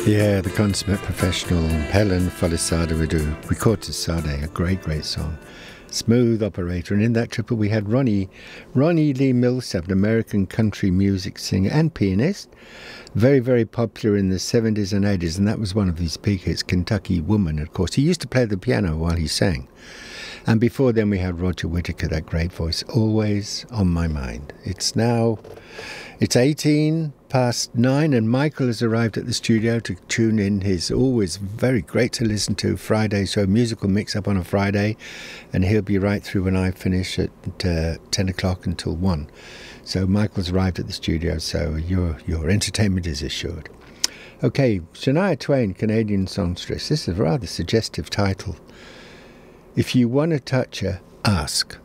Yeah, the consummate professional Helen Folisade would do Record Sade, a great, great song. Smooth operator. And in that triple we had Ronnie Lee Millsap, an American country music singer and pianist. Very, very popular in the 70s and 80s, and that was one of his peak hits, Kentucky Woman, of course. He used to play the piano while he sang. And before then we had Roger Whittaker, that great voice, Always on My Mind. It's 18 past 9, and Michael has arrived at the studio to tune in his always very great to listen to Friday show, musical mix-up on a Friday, and he'll be right through when I finish at 10 o'clock until 1. So Michael's arrived at the studio, so your entertainment is assured. Okay, Shania Twain, Canadian songstress. This is a rather suggestive title. If you want to touch her, ask.